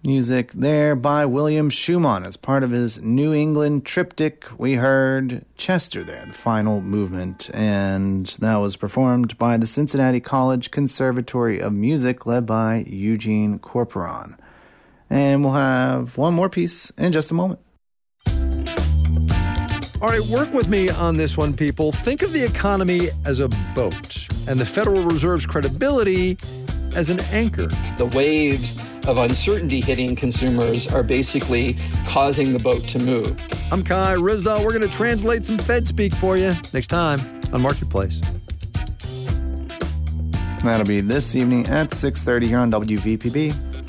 Music there by William Schumann as part of his New England triptych. We heard Chester there, the final movement, and that was performed by the Cincinnati College Conservatory of Music, led by Eugene Corporon. And we'll have one more piece in just a moment. All right, work with me on this one, people. Think of the economy as a boat and the Federal Reserve's credibility as an anchor. The waves of uncertainty hitting consumers are basically causing the boat to move. I'm Kai Ryssdal. We're going to translate some Fed speak for you next time on Marketplace. That'll be this evening at 6:30 here on WVPB.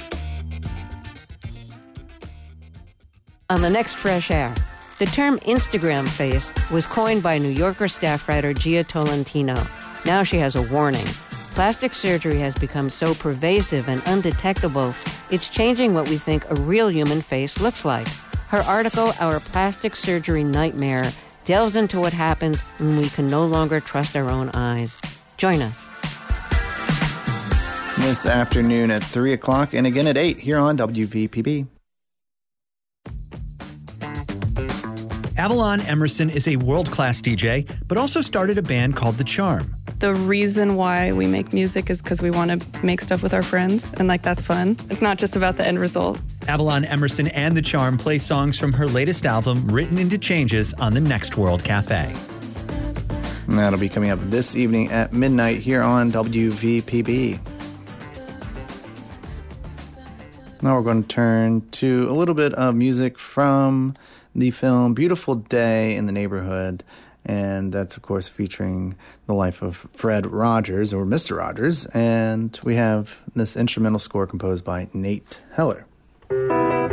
On the next Fresh Air, the term Instagram face was coined by New Yorker staff writer Gia Tolentino. Now she has a warning. Plastic surgery has become so pervasive and undetectable, it's changing what we think a real human face looks like. Her article, Our Plastic Surgery Nightmare, delves into what happens when we can no longer trust our own eyes. Join us. This afternoon at 3 o'clock and again at 8 here on WVPB. Avalon Emerson is a world-class DJ, but also started a band called The Charm. The reason why we make music is because we want to make stuff with our friends, and that's fun. It's not just about the end result. Avalon Emerson and The Charm play songs from her latest album, Written into Changes, on the Next World Cafe. And that'll be coming up this evening at midnight here on WVPB. Now we're going to turn to a little bit of music from the film Beautiful Day in the Neighborhood, and that's, of course, featuring the life of Fred Rogers, or Mr. Rogers, and we have this instrumental score composed by Nate Heller.